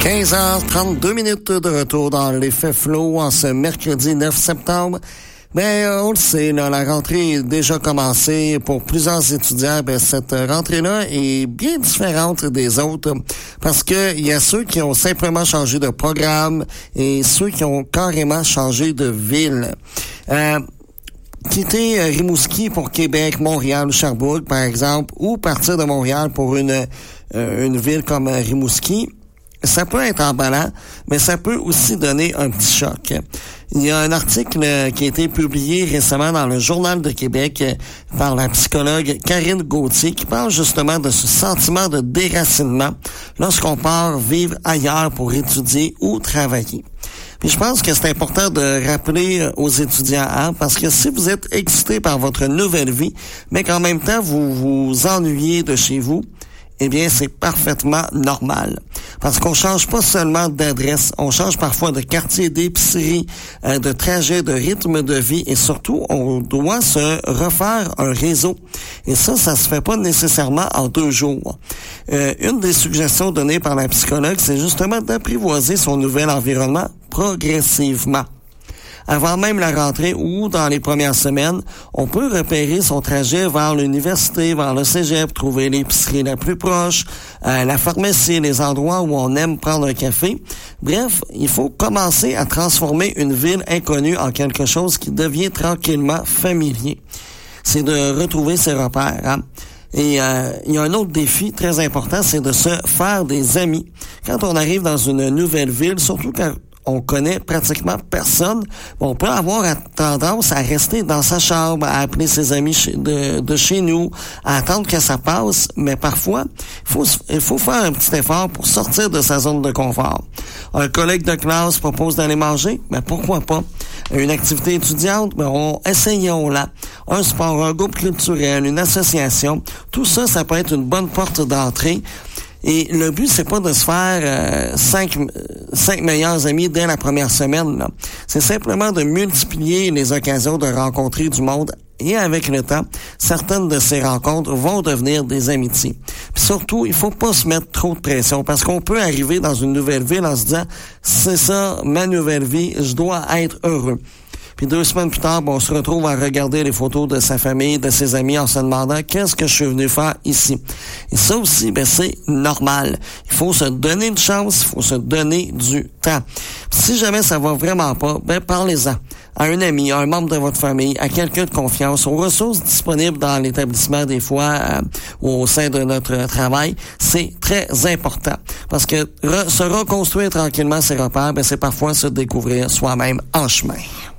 15h32 de retour dans l'effet flow en ce mercredi 9 septembre. On le sait, là, la rentrée est déjà commencée pour plusieurs étudiants. Cette rentrée-là est bien différente des autres parce que il y a ceux qui ont simplement changé de programme et ceux qui ont carrément changé de ville. Quitter Rimouski pour Québec, Montréal ou Sherbrooke, par exemple, ou partir de Montréal pour une ville comme Rimouski, ça peut être emballant, mais ça peut aussi donner un petit choc. Il y a un article qui a été publié récemment dans le Journal de Québec par la psychologue Karine Gauthier qui parle justement de ce sentiment de déracinement lorsqu'on part vivre ailleurs pour étudier ou travailler. Puis je pense que c'est important de rappeler aux étudiants, parce que si vous êtes excité par votre nouvelle vie, mais qu'en même temps vous vous ennuyez de chez vous, eh bien, c'est parfaitement normal. Parce qu'on change pas seulement d'adresse, on change parfois de quartier, d'épicerie, de trajet, de rythme de vie et surtout, on doit se refaire un réseau. Et ça se fait pas nécessairement en 2 jours. Une des suggestions données par la psychologue, c'est justement d'apprivoiser son nouvel environnement progressivement. Avant même la rentrée ou dans les premières semaines, on peut repérer son trajet vers l'université, vers le cégep, trouver l'épicerie la plus proche, la pharmacie, les endroits où on aime prendre un café. Bref, il faut commencer à transformer une ville inconnue en quelque chose qui devient tranquillement familier. C'est de retrouver ses repères, Et il y a un autre défi très important, c'est de se faire des amis. Quand on arrive dans une nouvelle ville, surtout quand on connaît pratiquement personne, on peut avoir tendance à rester dans sa chambre, à appeler ses amis de chez nous, à attendre que ça passe, mais parfois, il faut faire un petit effort pour sortir de sa zone de confort. Un collègue de classe propose d'aller manger, mais pourquoi pas? Une activité étudiante, essayons-la. Un sport, un groupe culturel, une association, tout ça, ça peut être une bonne porte d'entrée. Et le but, c'est pas de se faire 5 meilleurs amis dès la première semaine, là. C'est simplement de multiplier les occasions de rencontrer du monde. Et avec le temps, certaines de ces rencontres vont devenir des amitiés. Puis surtout, il faut pas se mettre trop de pression parce qu'on peut arriver dans une nouvelle ville en se disant « c'est ça, ma nouvelle vie, je dois être heureux ». Puis 2 semaines plus tard, on se retrouve à regarder les photos de sa famille, de ses amis en se demandant qu'est-ce que je suis venu faire ici. Et ça aussi, c'est normal. Il faut se donner une chance, il faut se donner du temps. Puis si jamais ça va vraiment pas, parlez-en à un ami, à un membre de votre famille, à quelqu'un de confiance, aux ressources disponibles dans l'établissement des fois ou au sein de notre travail. C'est très important parce que se reconstruire tranquillement ses repères, c'est parfois se découvrir soi-même en chemin.